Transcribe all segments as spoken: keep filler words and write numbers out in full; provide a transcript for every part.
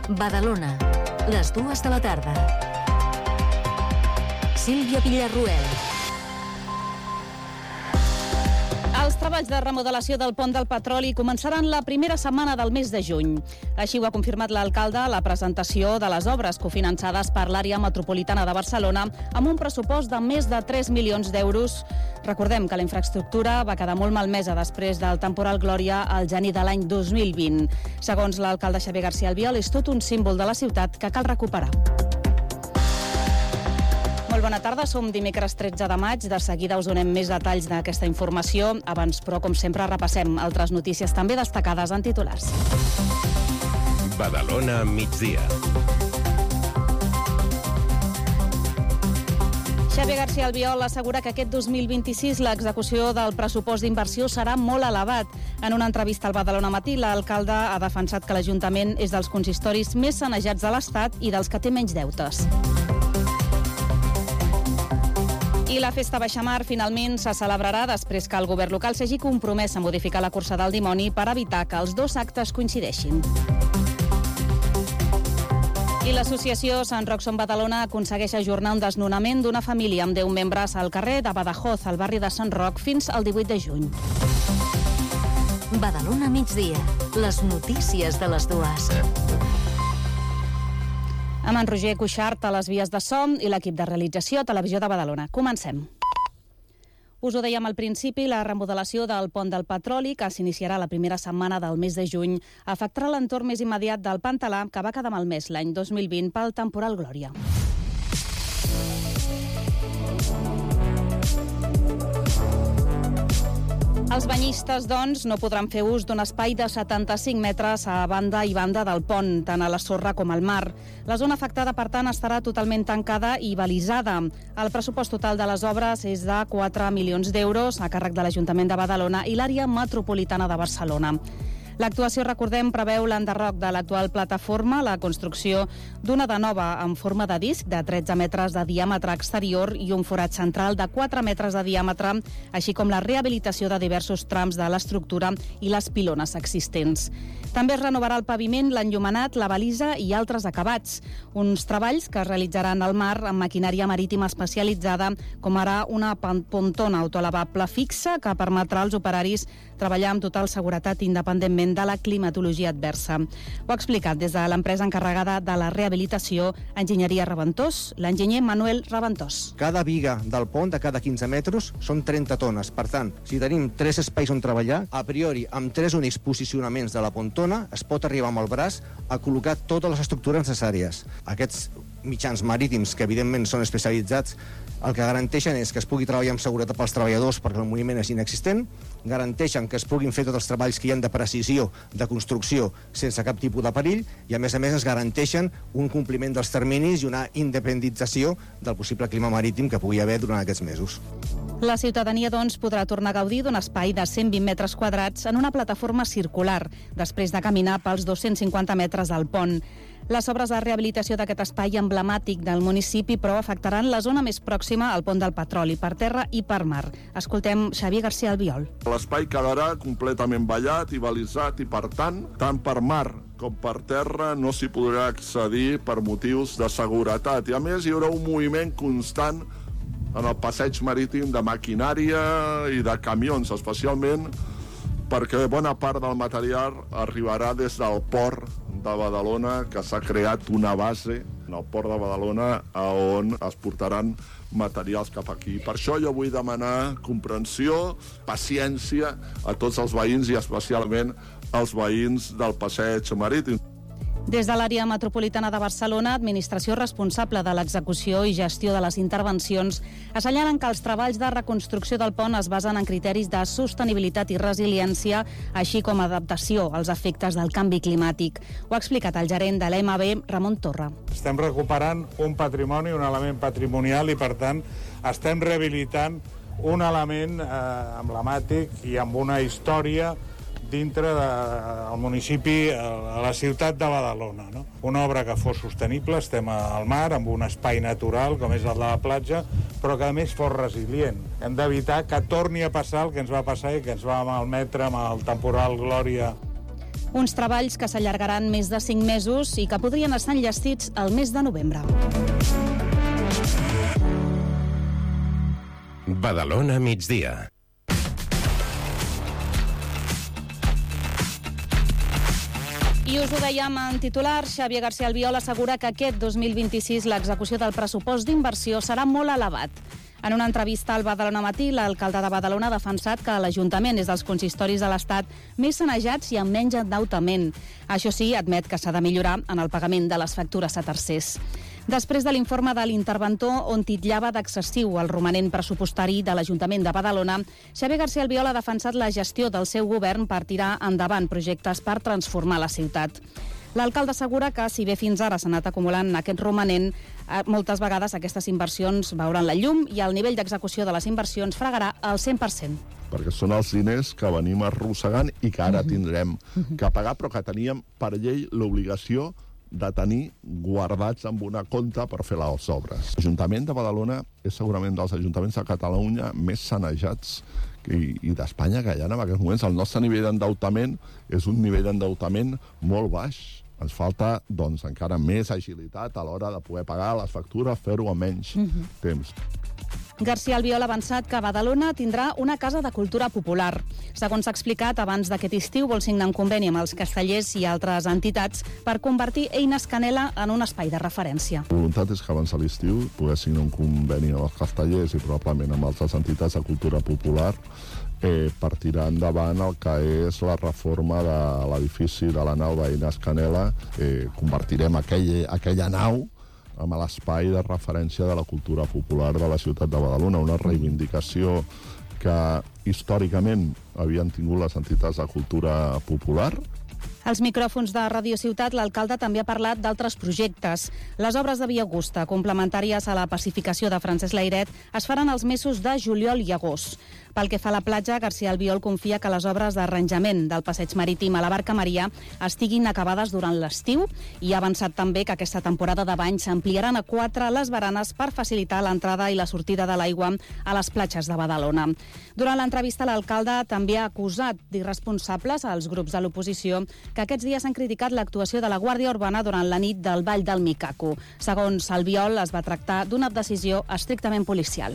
Badalona, les dues de la tarda. Sílvia Villarroel. Els treballs de remodelació del pont del Petroli començaran la primera setmana del mes de juny. Així ho ha confirmat l'alcalde a la presentació de les obres cofinançades per l'àrea metropolitana de Barcelona amb un pressupost de més de tres milions d'euros. Recordem que la infraestructura va quedar molt malmesa després del temporal Glòria al gener de l'any dos mil vint. Segons l'alcalde Xavier García Albiol, és tot un símbol de la ciutat que cal recuperar. Molt bona tarda, som dimecres tretze de maig. De seguida us donem més detalls d'aquesta informació. Abans, però, com sempre, repassem altres notícies també destacades en titulars. Badalona migdia. Xavier García Albiol assegura que aquest dos mil vint-i-sis l'execució del pressupost d'inversió serà molt elevat. En una entrevista al Badalona Matí, l'alcalde ha defensat que l'Ajuntament és dels consistoris més sanejats de l'Estat i dels que té menys deutes. I la festa Baixamar finalment se celebrarà després que el govern local s'hagi compromès a modificar la cursa del dimoni per evitar que els dos actes coincideixin. I l'associació Sant Roc Som Badalona aconsegueix ajornar un desnonament d'una família amb deu membres al carrer de Badajoz, al barri de Sant Roc, fins al divuit de juny. Badalona migdia, les notícies de les dues. Amb en Roger Cuixart a les vies de so i l'equip de realització Televisió de Badalona. Comencem. Us ho dèiem al principi, la remodelació del pont del Petroli, que s'iniciarà la primera setmana del mes de juny, afectarà l'entorn més immediat del Pantalà, que va quedar malmès l'any dos mil vint pel temporal Glòria. Els banyistes, doncs, no podran fer ús d'un espai de setanta-cinc metres a banda i banda del pont, tant a la sorra com al mar. La zona afectada, per tant, estarà totalment tancada i balisada. El pressupost total de les obres és de quatre milions d'euros a càrrec de l'Ajuntament de Badalona i l'àrea metropolitana de Barcelona. L'actuació, recordem, preveu l'enderroc de l'actual plataforma, la construcció d'una de nova en forma de disc de tretze metres de diàmetre exterior i un forat central de quatre metres de diàmetre, així com la rehabilitació de diversos trams de l'estructura i les pilones existents. També es renovarà el paviment, l'enllumenat, la balisa i altres acabats. Uns treballs que es realitzaran al mar amb maquinària marítima especialitzada, com ara una pontona autolavable fixa que permetrà als operaris treballar amb total seguretat independentment de la climatologia adversa. Ho ha explicat des de l'empresa encarregada de la rehabilitació, Enginyeria Reventós, l'enginyer Manuel Reventós. Cada viga del pont de cada quinze metres són trenta tones. Per tant, si tenim tres espais on treballar, a priori, amb tres únics posicionaments de la pontona, es pot arribar amb el braç a col·locar totes les estructures necessàries. Aquests mitjans marítims, que evidentment són especialitzats, el que garanteixen és que es pugui treballar amb seguretat pels treballadors perquè el moviment és inexistent, garanteixen que es puguin fer tots els treballs que hi ha de precisió, de construcció, sense cap tipus de perill, i a més a més es garanteixen un compliment dels terminis i una independentització del possible clima marítim que pugui haver durant aquests mesos. La ciutadania, doncs, podrà tornar a gaudir d'un espai de cent vint metres quadrats en una plataforma circular, després de caminar pels dos-cents cinquanta metres del pont. Les obres de rehabilitació d'aquest espai emblemàtic del municipi, però, afectaran la zona més pròxima al pont del Petroli, per terra i per mar. Escoltem Xavier García Albiol. L'espai quedarà completament vallat i balisat i, per tant, tant per mar com per terra no s'hi podrà accedir per motius de seguretat. I, a més, hi haurà un moviment constant en el passeig marítim de maquinària i de camions, especialment perquè bona part del material arribarà des del port de Badalona, que s'ha creat una base en el port de Badalona on es portaran materials cap aquí. Per això jo vull demanar comprensió, paciència a tots els veïns i especialment als veïns del passeig marítim. Des de l'àrea metropolitana de Barcelona, administració responsable de l'execució i gestió de les intervencions, assenyalen que els treballs de reconstrucció del pont es basen en criteris de sostenibilitat i resiliència, així com adaptació als efectes del canvi climàtic. Ho ha explicat el gerent de l'E M B, Ramon Torra. Estem recuperant un patrimoni, un element patrimonial, i per tant estem rehabilitant un element eh, emblemàtic i amb una història dintre del municipi, a la ciutat de Badalona, no? Una obra que fos sostenible, estem al mar, amb un espai natural, com és el de la platja, però que a més fos resilient. Hem d'evitar que torni a passar el que ens va passar i que ens va malmetre amb el temporal Glòria. Uns treballs que s'allargaran més de cinc mesos i que podrien estar enllestits al mes de novembre. Badalona migdia. I us ho dèiem en titular, Xavier García Albiol assegura que aquest dos mil vint-i-sis l'execució del pressupost d'inversió serà molt elevat. En una entrevista al Badalona Matí, l'alcalde de Badalona ha defensat que l'Ajuntament és dels consistoris de l'Estat més sanejats i amb menys endeutament. Això sí, admet que s'ha de millorar en el pagament de les factures a tercers. Després de l'informe de l'interventor on titllava d'excessiu el romanent pressupostari de l'Ajuntament de Badalona, Xavier García Albiol ha defensat la gestió del seu govern per tirar endavant projectes per transformar la ciutat. L'alcalde assegura que, si bé fins ara s'ha anat acumulant aquest romanent, moltes vegades aquestes inversions veuran la llum i el nivell d'execució de les inversions fregarà el cent per cent. Perquè són els diners que venim arrossegant i que ara tindrem que pagar, però que teníem per llei l'obligació de tenir guardats amb una compta per fer les obres. L'Ajuntament de Badalona és segurament dels ajuntaments de Catalunya més sanejats i, i d'Espanya que hi ha en aquests moments. El nostre nivell d'endeutament és un nivell d'endeutament molt baix. Ens falta, doncs, encara més agilitat a l'hora de poder pagar les factures, fer-ho a menys uh-huh. temps. García Albiol ha avançat que Badalona tindrà una casa de cultura popular. Segons s'ha explicat, abans d'aquest estiu vol signar un conveni amb els castellers i altres entitats per convertir Eines Canela en un espai de referència. La voluntat és que abans de l'estiu poder signar un conveni amb els castellers i probablement amb altres entitats de cultura popular eh, per tirar endavant el que és la reforma de l'edifici de la nau d'Eines Canela. Eh, convertirem aquell, aquella nau amb l'espai de referència de la cultura popular de la ciutat de Badalona, una reivindicació que històricament havien tingut les entitats de cultura popular. Als micròfons de Radio Ciutat, l'alcalde també ha parlat d'altres projectes. Les obres de Via Augusta, complementàries a la pacificació de Francesc Layret, es faran els mesos de juliol i agost. Pel que fa a la platja, García Albiol confia que les obres d'arranjament del passeig marítim a la Barca Maria estiguin acabades durant l'estiu i ha avançat també que aquesta temporada de bany s'ampliaran a quatre les baranes per facilitar l'entrada i la sortida de l'aigua a les platges de Badalona. Durant l'entrevista, l'alcalde també ha acusat d'irresponsables als grups de l'oposició que aquests dies han criticat l'actuació de la Guàrdia Urbana durant la nit del Ball del Micaco. Segons Albiol, es va tractar d'una decisió estrictament policial.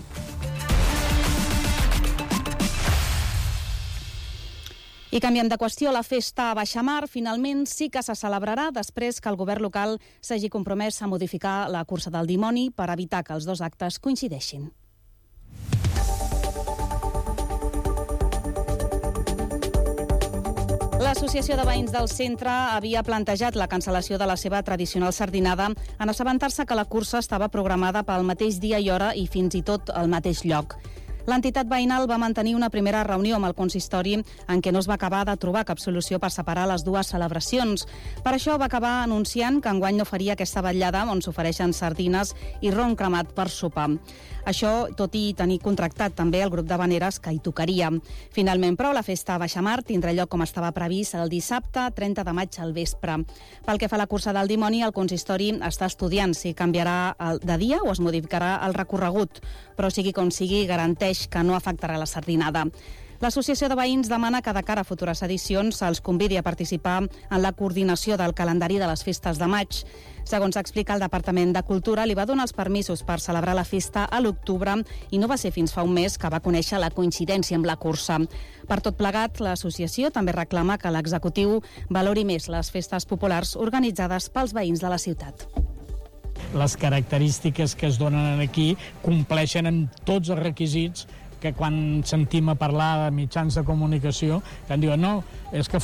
I canviem de qüestió, la festa a Baixamar finalment sí que se celebrarà després que el govern local s'hagi compromès a modificar la cursa del dimoni per evitar que els dos actes coincideixin. L'Associació de Veïns del Centre havia plantejat la cancel·lació de la seva tradicional sardinada en assabentar-se que la cursa estava programada pel mateix dia i hora i fins i tot al mateix lloc. L'entitat veïnal va mantenir una primera reunió amb el consistori en què no es va acabar de trobar cap solució per separar les dues celebracions. Per això va acabar anunciant que enguany no faria aquesta vetllada on s'ofereixen sardines i ron cremat per sopar. Això, tot i tenir contractat també el grup de veneres que hi tocaria. Finalment, però, la festa a Baixamar tindrà lloc com estava previst el dissabte trenta de maig al vespre. Pel que fa a la cursa del dimoni, el consistori està estudiant si canviarà de dia o es modificarà el recorregut, però sigui com sigui, garanteix que no afectarà la sardinada. L'Associació de Veïns demana que de cara a futures edicions se'ls convidi a participar en la coordinació del calendari de les festes de maig. Segons explica el Departament de Cultura, li va donar els permisos per celebrar la festa a l'octubre i no va ser fins fa un mes que va conèixer la coincidència amb la cursa. Per tot plegat, l'associació també reclama que l'executiu valori més les festes populars organitzades pels veïns de la ciutat. Les característiques que es donen aquí compleixen amb tots els requisits que quan sentim a parlar de mitjans de comunicació que en diuen no, és que